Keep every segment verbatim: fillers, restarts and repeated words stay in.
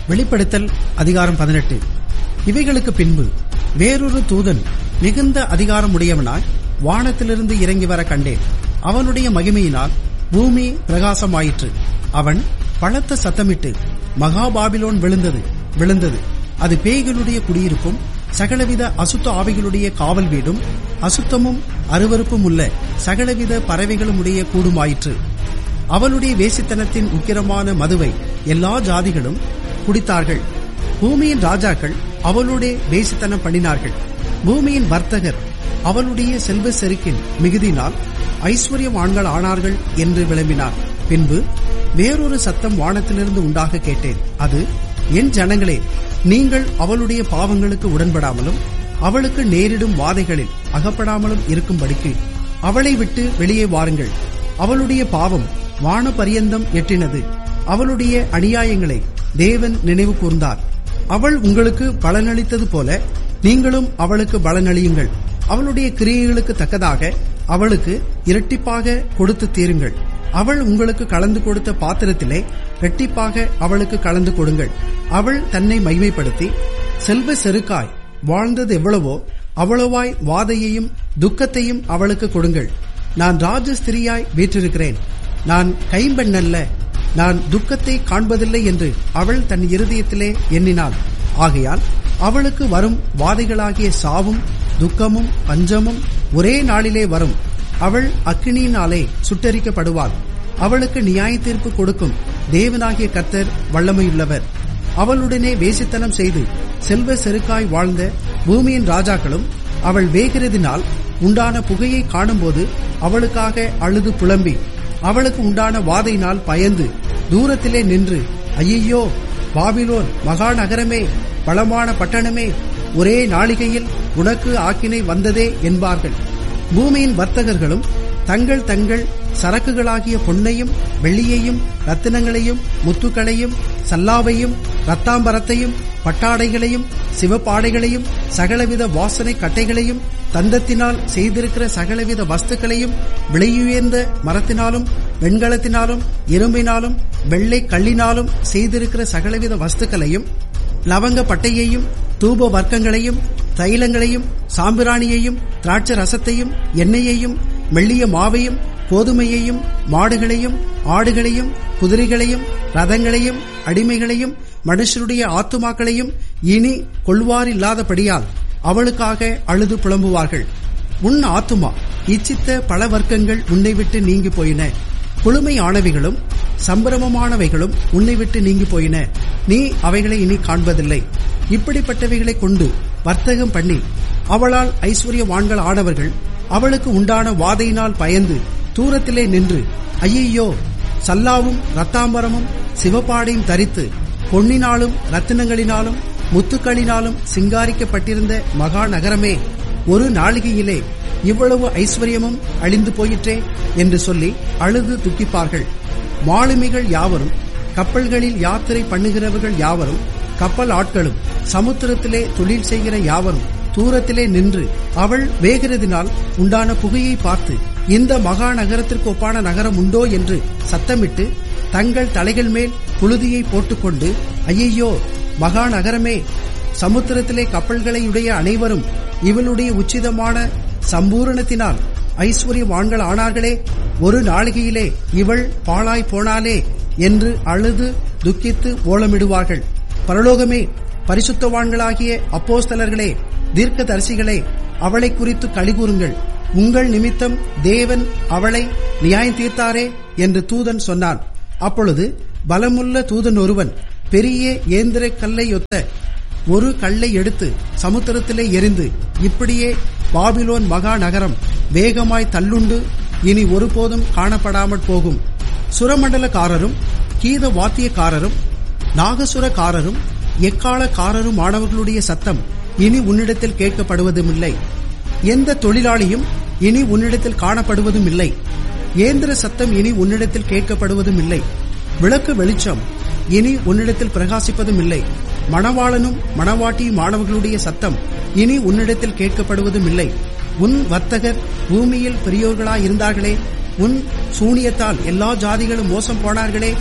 வெளிப்படுத்தல் அதிகாரம் பதினெட்டு. இவைகளுக்கு பின்பு வேறொரு தூதன் மிகுந்த அதிகாரமுடையவனாய் வானத்திலிருந்து இறங்கி வர கண்டேன். அவனுடைய மகிமையினால் பூமி பிரகாசமாயிற்று. அவன் பலத்த சத்தமிட்டு, மகா பாபிலோன் விழுந்தது விழுந்தது அது பேய்களுடைய குடியிருப்பும் சகலவித அசுத்த ஆவிகளுடைய காவல் வீடும் அசுத்தமும் அருவருப்பும் உள்ள சகலவித பறவைகளும் உடைய கூடுமாயிற்று. அவளுடைய வேசித்தனத்தின் உக்கிரமான மதுவை எல்லா ஜாதிகளும் குடித்தார்கள். பூமியின் ராஜாக்கள் அவளுடைய வேசித்தனம் பண்ணினார்கள். பூமியின் வர்த்தகர் அவளுடைய செல்வ செருக்கின் மிகுதினால் ஐஸ்வர்யவான்கள் ஆனார்கள் என்று விளம்பினார். பின்பு வேறொரு சத்தம் வானத்திலிருந்து உண்டாக கேட்டேன். அது, என் ஜனங்களே, நீங்கள் அவளுடைய பாவங்களுக்கு உடன்படாமலும் அவளுக்கு நேரிடும் வாதைகளில் அகப்படாமலும் இருக்கும்படிக்கு அவளை விட்டு வெளியே வாருங்கள். அவளுடைய பாவம் வான பரியந்தம் எட்டினது. அவளுடைய அநியாயங்களை தேவன் நினைவு கூர்ந்தார். அவள் உங்களுக்கு பலனளித்தது போல நீங்களும் அவளுக்கு பலனளியுங்கள். அவளுடைய கிரியைகளுக்கு தக்கதாக அவளுக்கு இரட்டிப்பாக கொடுத்து தீருங்கள். அவள் உங்களுக்கு கலந்து கொடுத்த பாத்திரத்திலே இரட்டிப்பாக அவளுக்கு கலந்து கொடுங்கள். அவள் தன்னை மகிமைப்படுத்தி செல்வ செருக்காய் வாழ்ந்தது எவ்வளவோ அவ்வளவாய் வாதையையும் துக்கத்தையும் அவளுக்கு கொடுங்கள். நான் ராஜஸ்திரியாய் வீற்றிருக்கிறேன், நான் கைம்பெண்ணல்ல, நான் துக்கத்தை காண்பதில்லை என்று அவள் தன் இருதயத்திலே எண்ணினாள். ஆகையால் அவளுக்கு வரும் வாதைகளாகிய சாவும் துக்கமும் பஞ்சமும் ஒரே நாளிலே வரும். அவள் அக்கினியினாலே சுட்டரிக்கப்படுவாள். அவளுக்கு நியாய தீர்ப்பு கொடுக்கும் தேவனாகிய கர்த்தர் வல்லமையுள்ளவர். அவளுடனே வேசித்தனம் செய்து செல்வ செருக்காய் வாழ்ந்த பூமியின் ராஜாக்களும் அவள் வேகிறதினால் உண்டான புகையை காணும்போது அவளுக்காக அழுது புலம்பி அவளுக்கு உண்டான வாதையினால் பயந்து தூரத்திலே நின்று, ஐயோ, பாபிலோன் மகா நகரமே, பலமான பட்டணமே, ஒரே நாளிகையில் உனக்கு ஆக்கினை வந்ததே என்பார்கள். பூமியின் வர்த்தகர்களும் தங்கள் தங்கள் சரக்குகளாகிய பொன்னையும் வெள்ளியையும் ரத்தினங்களையும் முத்துக்களையும் சல்லாவையும் ரத்தாம்பரத்தையும் பட்டாடைகளையும் சிவப்பாடைகளையும் சகலவித வாசனை கட்டைகளையும் தந்தத்தினால் செய்திருக்கிற சகலவித வஸ்துக்களையும் விலையுயர்ந்த மரத்தினாலும் வெண்கலத்தினாலும் இரும்பினாலும் வெள்ளை கல்லினாலும் செய்திருக்கிற சகலவித வஸ்துக்களையும் லவங்க பட்டையையும் தூப வர்க்கங்களையும் தைலங்களையும் சாம்பிராணியையும் திராட்சை ரசத்தையும் எண்ணெயையும் மெல்லிய மாவையும் கோதுமையையும் மாடுகளையும் ஆடுகளையும் குதிரைகளையும் ரதங்களையும் அடிமைகளையும் மனுஷருடைய ஆத்துமாக்களையும் இனி கொள்வாரில்லாதபடியால் அவளுக்காக அழுது புலம்புவார்கள். உன் ஆத்துமா இச்சித்த பல வர்க்கங்கள் உன்னை விட்டு நீங்கி போயின. குளுமை ஆனவைகளும் சம்பிரமமானவைகளும் உன்னை விட்டு நீங்கி போயின. நீ அவைகளை இனி காண்பதில்லை. இப்படிப்பட்டவைகளை கொண்டு வர்த்தகம் பண்ணி அவளால் ஐஸ்வர்யவான்கள் ஆனவர்கள் அவளுக்கு உண்டான வாதையினால் பயந்து தூரத்திலே நின்று, ஐயோ, சல்லாவும் ரத்தாம்பரமும் சிவப்பாடையும் தரித்து பொன்னினாலும் ரத்தினங்களினாலும் முத்துக்களினாலும் சிங்காரிக்கப்பட்டிருந்த மகா நகரமே, ஒரு நாளிகையிலே இவ்வளவு ஐஸ்வர்யமும் அழிந்து போயிற்றே என்று சொல்லி அழுது துக்கிப்பார்கள். மாலுமிகள் யாவரும், கப்பல்களில் யாத்திரை பண்ணுகிறவர்கள் யாவரும், கப்பல் ஆட்களும், சமுத்திரத்திலே தொழில் செய்கிற யாவரும் தூரத்திலே நின்று அவள் வேகிறதினால் உண்டான புகையை பார்த்து, இந்த மகா நகரத்திற்கு ஒப்பான நகரம் உண்டோ என்று சத்தமிட்டு தங்கள் தலைகள் மேல் புழுதியை போட்டுக்கொண்டு, ஐயோ, மகா நகரமே, சமுத்திரத்திலே கப்பல்களையுடைய அனைவரும் இவளுடைய உச்சிதமான சம்பூரணத்தினால் ஐஸ்வர்யவான்கள் ஆனார்களே, ஒரு நாளிகையிலே இவள் பாழாய் போனாலே என்று அழுது துக்கித்து ஓலமிடுவார்கள். பரலோகமே, பரிசுத்தவான்களாகிய அப்போஸ்தலர்களே, தீர்க்கதரிசிகளே, அவளை குறித்து களிகூறுங்கள். உங்கள் நிமித்தம் தேவன் அவளை நியாயம் தீர்த்தாரே என்று தூதன் சொன்னான். அப்பொழுது பலமுள்ள தூதன் ஒருவன் பெரிய ஏந்திர கல்லை ஒத்த ஒரு கல்லை எடுத்து சமுத்திரத்திலே எரிந்து, இப்படியே பாபிலோன் மகா நகரம் வேகமாய் தள்ளுண்டு இனி ஒருபோதும் காணப்படாமற் போகும். சுரமண்டலக்காரரும் கீத வாத்தியக்காரரும் நாகசுரக்காரரும் எக்காலக்காரரும் ஆனவர்களுடைய சத்தம் இனி உன்னிடத்தில் கேட்கப்படுவதுமில்லை. எந்த தொழிலாளியும் இனி உன்னிடத்தில் காணப்படுவதும் இல்லை. ஏந்திர சத்தம் இனி உன்னிடத்தில் கேட்கப்படுவதும் இல்லை. விளக்கு வெளிச்சம் இனி உன்னிடத்தில் பிரகாசிப்பதும் இல்லை. மணவாளனும் மணவாட்டியும் மாணவர்களுடைய சத்தம் இனி உன்னிடத்தில் கேட்கப்படுவதும் இல்லை. உன் வர்த்தகர் பூமியில் பெரியோர்களாயிருந்தார்களே, உன் சூனியத்தால் எல்லா ஜாதிகளும் மோசம் போனார்களே,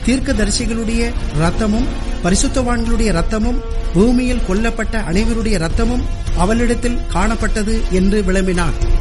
தீர்க்கதரிசிகளுடைய இரத்தமும் பரிசுத்தவான்களுடைய இரத்தமும் பூமியில் கொல்லப்பட்ட அனைவருடைய இரத்தமும் அவளிடத்தில் காணப்பட்டது என்று விளம்பினான்.